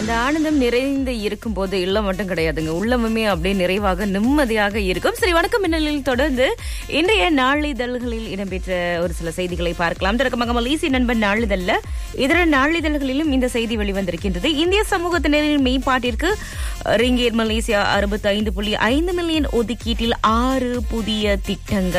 அந்த ஆனந்தம் நிறைந்து இருக்கும் போது இல்லம் மட்டும் கிடையாதுங்க, உள்ளமுமே அப்படியே நிறைவாக நிம்மதியாக இருக்கும். சரி, வணக்கம் மின்னலில் தொடர்ந்து இன்றைய நாளிதழ்களில் இடம்பெற்ற ஒரு சில செய்திகளை பார்க்கலாம். தொடக்கமாக மலேசிய நண்பன் நாளிதழ்ல இதர நாளிதழ்களிலும் இந்த செய்தி வெளிவந்திருக்கின்றது. இந்திய சமூகத்தினரின் மேம்பாட்டிற்கு ரிங்கேட் மலேசியா 65.5 மில்லியன் ஒதுக்கீட்டில் 6 புதிய திட்டங்கள்.